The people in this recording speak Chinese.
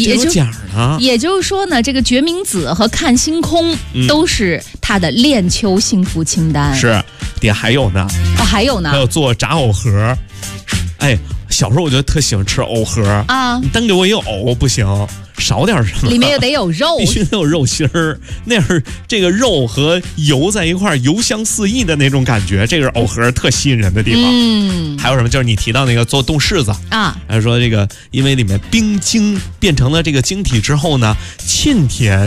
这有奖呢。 也就是说呢，这个决明子和看星空都是他的恋秋幸福清单。 是，爹还有呢。 哦，还有呢， 还有做炸藕盒。哎，小时候我就特喜欢吃藕盒啊， 你单给我一个藕不行，少点什么？ 里面又得有肉， 必须得有肉心儿，那样这个肉和油在一块儿，油香四溢的那种感觉，这个是藕盒特吸引人的地方。还有什么？就是你提到那个做冻柿子啊， 还是说这个因为里面冰晶变成了这个晶体之后呢，沁甜